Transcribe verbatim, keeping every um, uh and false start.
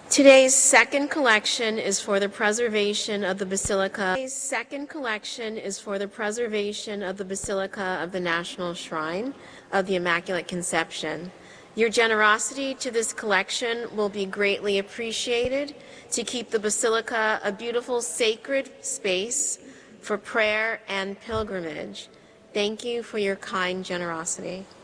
Today's second collection is for the preservation of the Basilica. Today's second collection is for the preservation of the Basilica of the National Shrine of the Immaculate Conception. Your generosity to this collection will be greatly appreciated to keep the Basilica a beautiful sacred space for prayer and pilgrimage. Thank you for your kind generosity.